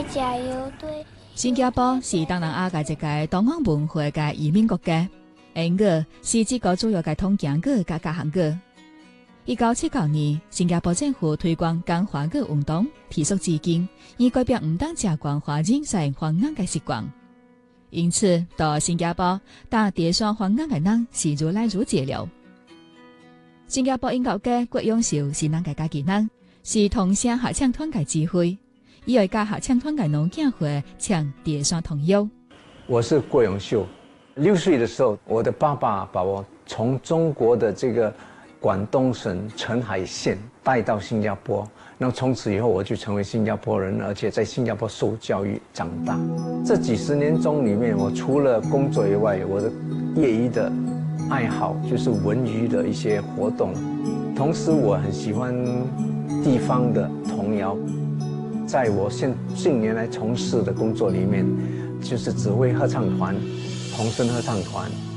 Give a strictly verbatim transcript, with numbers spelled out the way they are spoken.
爱加油队。 新加坡是東南亞嘅一個東方文化嘅移民國家，英語是這個主要嘅通行語加加行語。一九七九年，新加坡政府推廣講華語運動，提出資金，以改變唔當習慣華人使用方言嘅習慣。因此，到新加坡打第三方言嘅人是越來越少了。新加坡應有嘅國永壽是咱嘅家己人，是同鄉合唱團嘅指揮，以外加合唱團嘅農家會唱第三童謠。 我是郭永秀，六歲的時候，我的爸爸把我從中國的這個廣東省澄海縣帶到新加坡，然後從此以後我就成為新加坡人，而且在新加坡受教育長大。這幾十年中裏面，我除了工作以外，我的業餘的愛好就是文娛的一些活動，同時我很喜歡地方的童謠。在我現近年來從事的工作裏面，就是指揮合唱團、童聲合唱團。